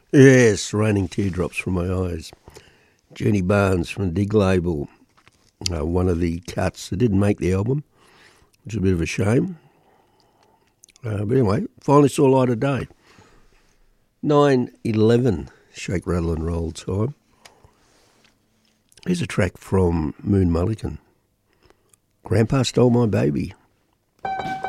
Yes, raining teardrops from my eyes. Jenny Barnes from Dig Label, one of the cuts that didn't make the album, which is a bit of a shame. But anyway, finally saw light of day. 9:11, shake, rattle and roll time. Here's a track from Moon Mulligan. Grandpa Stole My Baby.